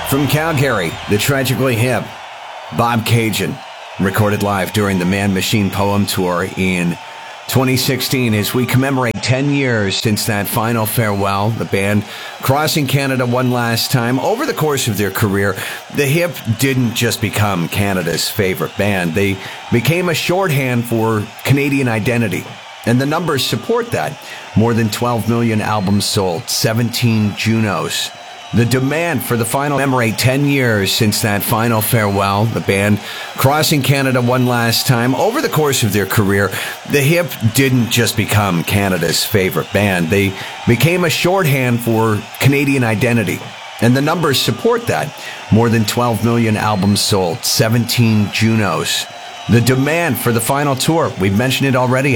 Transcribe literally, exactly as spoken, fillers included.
From Calgary, the tragically hip, Bob Cajun, recorded live during the Man Machine Poem Tour in twenty sixteen as we commemorate ten years since that final farewell. The band crossing Canada one last time. Over the course of their career, the Hip didn't just become Canada's favorite band. They became a shorthand for Canadian identity. And the numbers support that. More than twelve million albums sold, seventeen Junos. The demand for the final commemorate ten years since that final farewell. The band crossing Canada one last time. Over the course of their career, the Hip didn't just become Canada's favorite band. They became a shorthand for Canadian identity. And the numbers support that. More than twelve million albums sold, seventeen Junos. The demand for the final tour, we've mentioned it already.